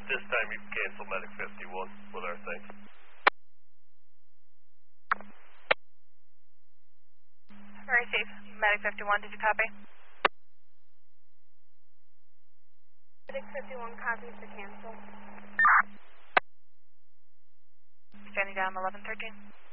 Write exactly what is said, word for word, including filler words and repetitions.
this time you can cancel Medic fifty-one with our thanks. Very safe. Medic fifty-one, did you copy? Medic fifty-one copies the cancel. Standing down eleven thirteen.